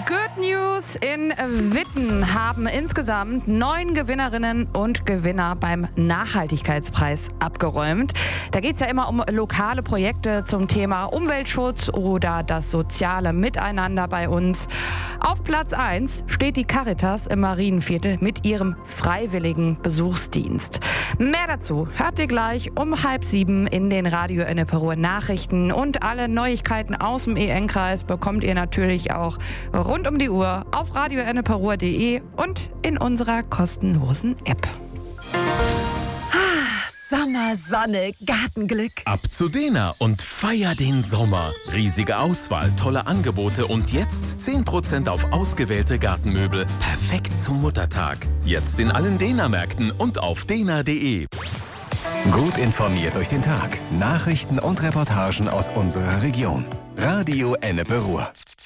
Good News: In Witten haben insgesamt 9 Gewinnerinnen und Gewinner beim Nachhaltigkeitspreis abgeräumt. Da geht es ja immer um lokale Projekte zum Thema Umweltschutz oder das soziale Miteinander bei uns. Auf Platz 1 steht die Caritas im Marienviertel mit ihrem freiwilligen Besuchsdienst. Mehr dazu hört ihr gleich um 6:30 in den Radio Enneperuhr Nachrichten, und alle Neuigkeiten aus dem EN-Kreis bekommt ihr natürlich auch rund um die Uhr auf radioenneperuhr.de und in unserer kostenlosen App. Sommer, Sonne, Gartenglück. Ab zu Dena und feier den Sommer. Riesige Auswahl, tolle Angebote und jetzt 10% auf ausgewählte Gartenmöbel. Perfekt zum Muttertag. Jetzt in allen Dena-Märkten und auf dena.de. Gut informiert durch den Tag. Nachrichten und Reportagen aus unserer Region. Radio Enneperuhr.